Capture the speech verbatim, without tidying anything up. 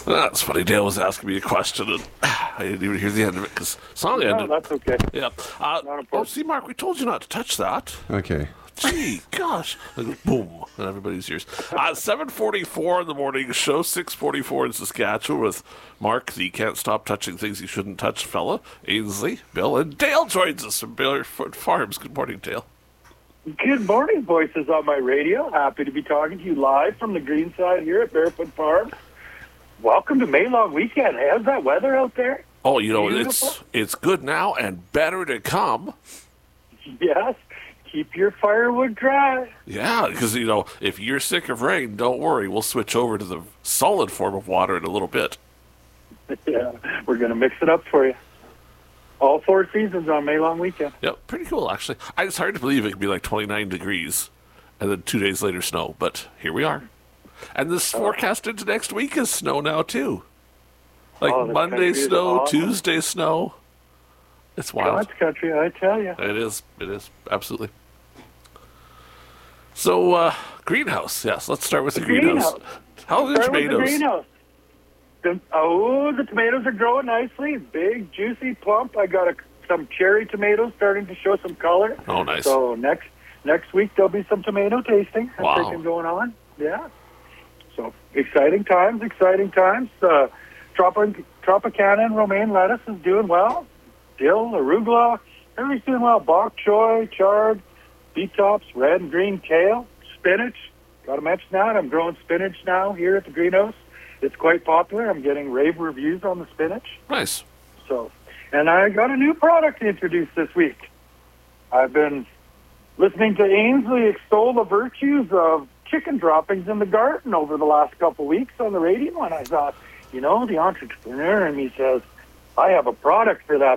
That's funny. Dale was asking me a question, and I didn't even hear the end of it because song No, ended. that's okay. Yeah. Uh, Not oh, important. see, Mark, we told you not to touch that. Okay. Gee, gosh. And boom, in everybody's ears. Uh, seven forty-four in the morning show, six forty-four in Saskatchewan with Mark, the can't stop touching things you shouldn't touch fella, Ainsley, Bill, and Dale joins us from Barefoot Farms. Good morning, Dale. Good morning, voices on my radio. Happy to be talking to you live from the green side here at Barefoot Farms. Welcome to May long weekend. How's that weather out there? Oh, you know, Beautiful. it's it's good now and better to come. Yes. Keep your firewood dry. Yeah, because, you know, if you're sick of rain, don't worry. We'll switch over to the solid form of water in a little bit. Yeah, we're going to mix it up for you. All four seasons on May long weekend. Yeah, pretty cool, actually. I, it's hard to believe it could be like twenty-nine degrees and then two days later snow, but here we are. And this forecast into next week is snow now, too. Like Oh, this Monday country is snow, awesome. Tuesday snow. It's wild. God's country, I tell you. It is. It is. Absolutely. So, uh, greenhouse. Yes, let's start with the, The greenhouse. greenhouse. How are the Start with the tomatoes? greenhouse. The, oh, the tomatoes are growing nicely. Big, juicy, plump. I got a, some cherry tomatoes starting to show some color. Oh, nice. So next next week there'll be some tomato tasting. I'm Wow. thinking going on. Yeah. So exciting times, exciting times. Uh, Tropic, Tropicana and romaine lettuce is doing well. Dill, arugula, everything's doing well. Bok choy, chard, beet tops, red and green kale, spinach. Got to mention that. I'm growing spinach now here at the greenhouse. It's quite popular. I'm getting rave reviews on the spinach. Nice. So, and I got a new product to introduce this week. I've been listening to Ainsley extol the virtues of chicken droppings in the garden over the last couple of weeks on the radio, and I thought, you know, the entrepreneur in me says, I have a product for that